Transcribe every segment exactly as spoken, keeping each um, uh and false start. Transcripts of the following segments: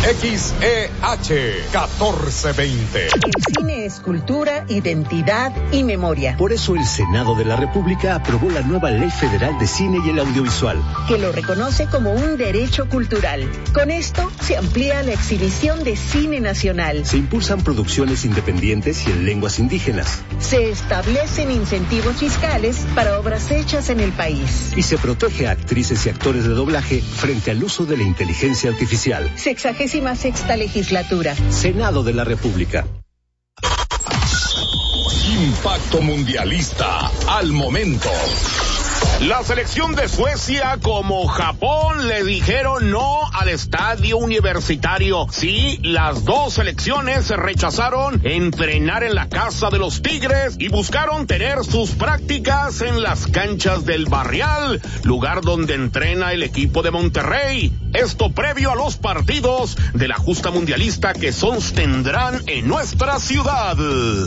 X E H catorce veinte. El cine es cultura, identidad y memoria. Por eso el Senado de la República aprobó la nueva Ley Federal de Cine y el Audiovisual, que lo reconoce como un derecho cultural. Con esto se amplía la exhibición de cine nacional. Se impulsan producciones independientes y en lenguas indígenas. Se establecen incentivos fiscales para obras hechas en el país. Y se protege a actrices y actores de doblaje frente al uso de la inteligencia artificial. Sexagésima sexta legislatura. Senado de la República. Impacto mundialista al momento. La selección de Suecia, como Japón, le dijeron no al estadio universitario. Sí, las dos selecciones rechazaron entrenar en la casa de los Tigres y buscaron tener sus prácticas en las canchas del Barrial, lugar donde entrena el equipo de Monterrey. Esto previo a los partidos de la justa mundialista que sostendrán en nuestra ciudad.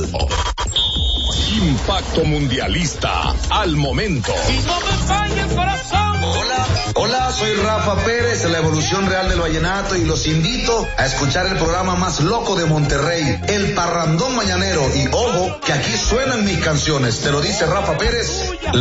Impacto mundialista al momento. Hola, hola, soy Rafa Pérez de la Evolución Real del Vallenato y los invito a escuchar el programa más loco de Monterrey, El Parrandón Mañanero. Y ojo, que aquí suenan mis canciones. Te lo dice Rafa Pérez.